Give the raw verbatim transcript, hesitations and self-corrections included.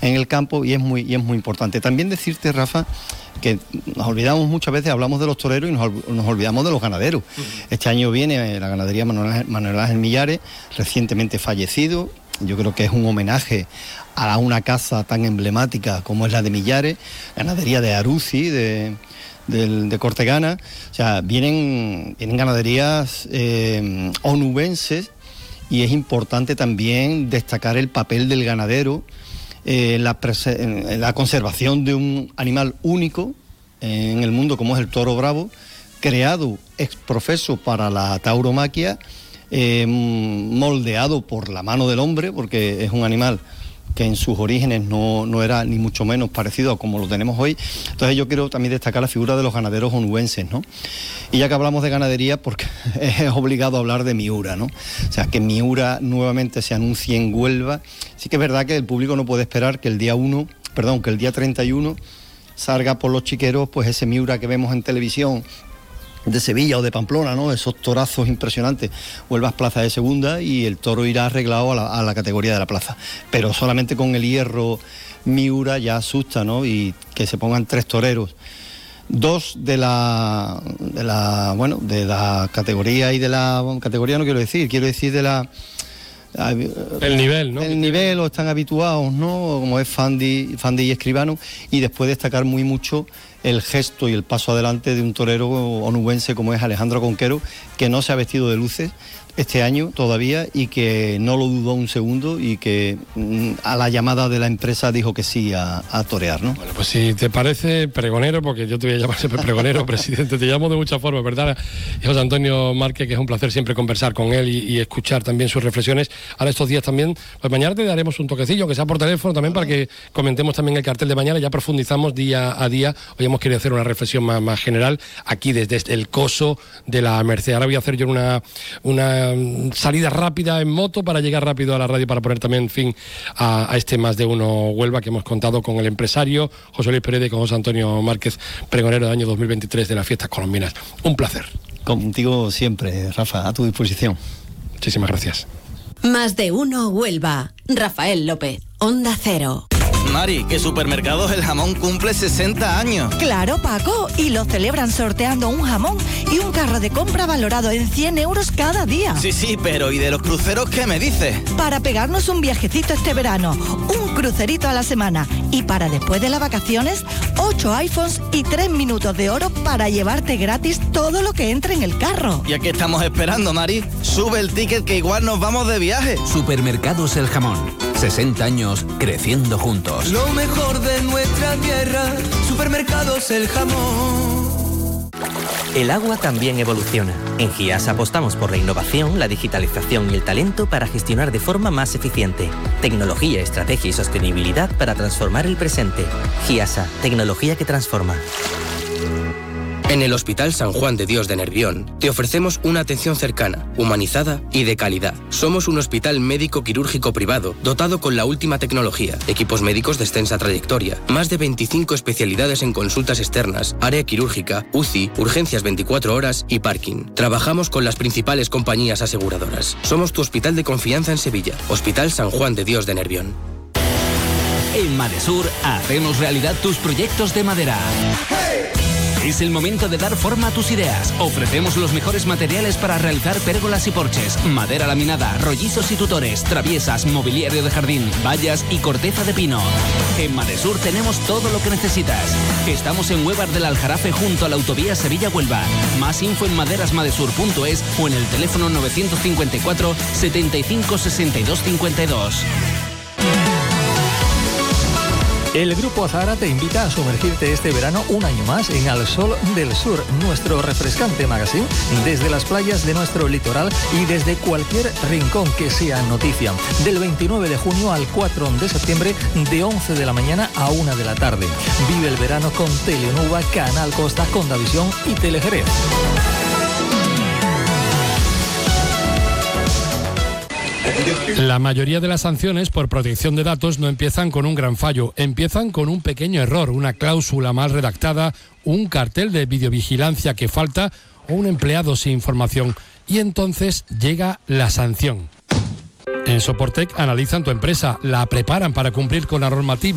en el campo y es muy, y es muy importante. También decirte, Rafa, que nos olvidamos muchas veces, hablamos de los toreros y nos, nos olvidamos de los ganaderos. Uh-huh. Este año viene la ganadería Manuel, Manuel Ángel Millares, recientemente fallecido. Yo creo que es un homenaje a una casa tan emblemática como es la de Millares, ganadería de Aruzi, de, de, de Cortegana. O sea, vienen, vienen ganaderías eh, onubenses, y es importante también destacar el papel del ganadero eh, en, la prese- en la conservación de un animal único en el mundo como es el toro bravo, creado ex profeso para la tauromaquia, Eh, moldeado por la mano del hombre, porque es un animal que en sus orígenes no, no era ni mucho menos parecido a como lo tenemos hoy. Entonces yo quiero también destacar la figura de los ganaderos onubenses, ¿no? Y ya que hablamos de ganadería, porque es obligado hablar de Miura, ¿no? O sea, que Miura nuevamente se anuncie en Huelva. Sí que es verdad que el público no puede esperar que el día uno, perdón, que el día treinta y uno salga por los chiqueros, pues ese Miura que vemos en televisión de Sevilla o de Pamplona, ¿no? Esos torazos impresionantes. Huelva es plaza de segunda y el toro irá arreglado a la, a la categoría de la plaza. Pero solamente con el hierro Miura ya asusta, ¿no? Y que se pongan tres toreros, dos de la, de la, bueno, de la categoría y de la categoría no quiero decir, quiero decir de la el nivel, ¿no? El nivel, o están habituados, ¿no? Como es Fandi, Fandi y Escribano, y después destacar muy mucho el gesto y el paso adelante de un torero onubense como es Alejandro Conquero, que no se ha vestido de luces este año todavía y que no lo dudó un segundo y que mm, a la llamada de la empresa dijo que sí a, a torear, ¿no? Bueno, pues si te parece, pregonero, porque yo te voy a llamar siempre pregonero, presidente, te llamo de muchas formas, ¿verdad? Y José Antonio Márquez, que es un placer siempre conversar con él y, y escuchar también sus reflexiones. Ahora estos días también, pues mañana te daremos un toquecillo, que sea por teléfono también, para que comentemos también el cartel de mañana, ya profundizamos día a día. Hoy hemos querido hacer una reflexión más, más general, aquí desde el coso de la Merced. Ahora voy a hacer yo una, una salida rápida en moto para llegar rápido a la radio, para poner también fin a, a este Más de Uno Huelva que hemos contado con el empresario José Luis Pérez y con José Antonio Márquez, pregonero del año dos mil veintitrés de las fiestas colombinas. Un placer. Contigo siempre, Rafa, a tu disposición. Muchísimas gracias. Más de Uno Huelva. Rafael López, Onda Cero. Mari, que Supermercados El Jamón cumple sesenta años. Claro, Paco, y lo celebran sorteando un jamón y un carro de compra valorado en cien euros cada día. Sí, sí, pero ¿y de los cruceros qué me dices? Para pegarnos un viajecito este verano, un crucerito a la semana, y para después de las vacaciones, ocho iPhones y tres minutos de oro para llevarte gratis todo lo que entre en el carro. ¿Y a qué estamos esperando, Mari? Sube el ticket que igual nos vamos de viaje. Supermercados El Jamón, sesenta años creciendo juntos. Lo mejor de nuestra tierra, Supermercados El Jamón. El agua también evoluciona. En GIAS apostamos por la innovación, la digitalización y el talento para gestionar de forma más eficiente. Tecnología, estrategia y sostenibilidad para transformar el presente. GIASA, tecnología que transforma. En el Hospital San Juan de Dios de Nervión te ofrecemos una atención cercana, humanizada y de calidad. Somos un hospital médico quirúrgico privado dotado con la última tecnología, equipos médicos de extensa trayectoria, más de veinticinco especialidades en consultas externas, área quirúrgica, U C I, urgencias veinticuatro horas y parking. Trabajamos con las principales compañías aseguradoras. Somos tu hospital de confianza en Sevilla, Hospital San Juan de Dios de Nervión. En Madesur hacemos realidad tus proyectos de madera. Es el momento de dar forma a tus ideas. Ofrecemos los mejores materiales para realizar pérgolas y porches, madera laminada, rollizos y tutores, traviesas, mobiliario de jardín, vallas y corteza de pino. En Madesur tenemos todo lo que necesitas. Estamos en Huevar del Aljarafe junto a la autovía Sevilla-Huelva. Más info en maderasmadesur punto es o en el teléfono novecientos cincuenta y cuatro, setenta y cinco, sesenta y dos cincuenta y dos. El Grupo Azahara te invita a sumergirte este verano un año más en Al Sol del Sur, nuestro refrescante magazine, desde las playas de nuestro litoral y desde cualquier rincón que sea noticia. Del veintinueve de junio al cuatro de septiembre, de once de la mañana a una de la tarde. Vive el verano con Telenuba, Canal Costa, Condavisión y Telejerez. La mayoría de las sanciones por protección de datos no empiezan con un gran fallo, empiezan con un pequeño error, una cláusula mal redactada, un cartel de videovigilancia que falta o un empleado sin información. Y entonces llega la sanción. En Soportec analizan tu empresa, la preparan para cumplir con la normativa.